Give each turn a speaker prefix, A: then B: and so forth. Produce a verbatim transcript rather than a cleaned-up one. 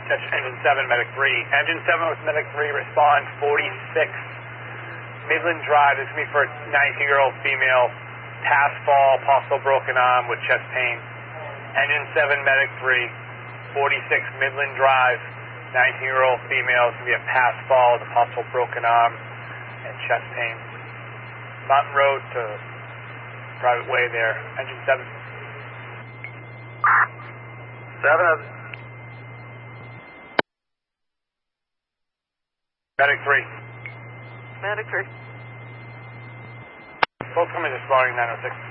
A: That's engine seven, medic three. Engine seven with medic three, respond forty-six Midland Drive. This is me for a nineteen-year-old female, pass fall, possible broken arm with chest pain. Engine seven, medic three, forty-six Midland Drive, nineteen-year-old female. It's going to be a pass fall with a possible broken arm and chest pain. Mountain Road to private way there. Engine seven.
B: Seven.
A: Medic three.
C: Medic three.
A: Both coming this morning, nine oh six.